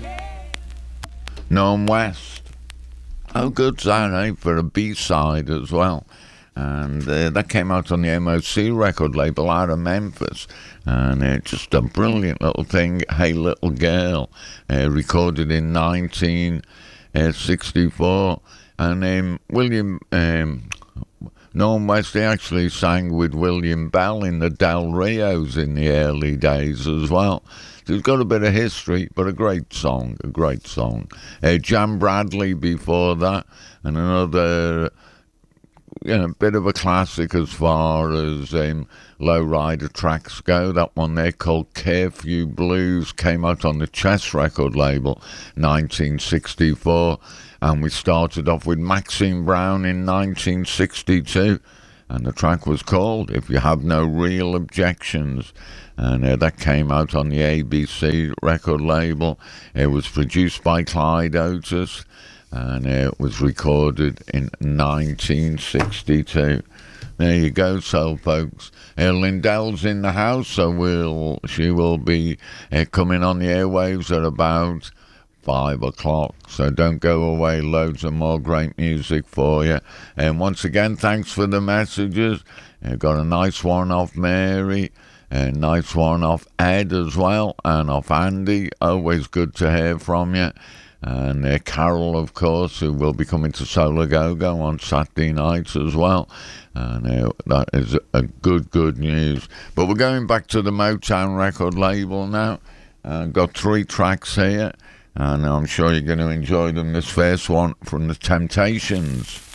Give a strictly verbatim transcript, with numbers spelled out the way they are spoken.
Norm West. Oh, good sound, eh? For a B-side as well. And uh, that came out on the M O C record label out of Memphis. And uh, just a brilliant little thing, Hey Little Girl, uh, recorded in nineteen sixty-four. And um, William... Um, Norm West, he actually sang with William Bell in the Del Rios in the early days as well. So he's got a bit of history, but a great song, a great song. Uh, Jan Bradley before that, and another, you know, bit of a classic as far as um, lowrider tracks go. That one there called Curfew Blues came out on the Chess record label, nineteen sixty-four. And we started off with Maxine Brown in nineteen sixty-two. And the track was called If You Have No Real Objections. And uh, that came out on the A B C record label. It was produced by Clyde Otis. And uh, it was recorded in nineteen sixty-two. There you go, soul folks. Uh, Lindell's in the house, so we'll, she will be uh, coming on the airwaves at about five o'clock, so don't go away. Loads of more great music for you. And once again, thanks for the messages. Uh, got a nice one off Mary, a nice one off Ed as well, and off Andy. Always good to hear from you. And uh, Carol, of course, who will be coming to Solar Go-Go on Saturday nights as well. And uh, that is a good, good news. But we're going back to the Motown record label now. Uh, got three tracks here, and I'm sure you're going to enjoy them. This first one from The Temptations.